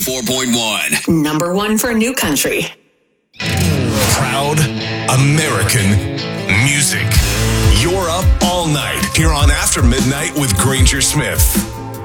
94.1. Number one for new country. Proud American music. You're up all night here on After Midnight with Granger Smith.